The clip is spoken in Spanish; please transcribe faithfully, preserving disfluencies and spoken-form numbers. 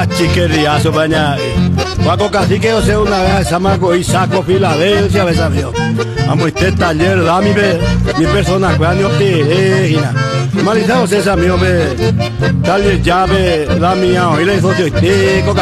Ah, chiqueriazo, baña. Paco Cacique, o sea, una vez Samaco y Saco Filadelfia, ves a Dios. Amo este taller, da mi be, mi persona, cuando te hina. Malizado, esa mío, ve. Taller llave, la mía, y le hizo este, coca.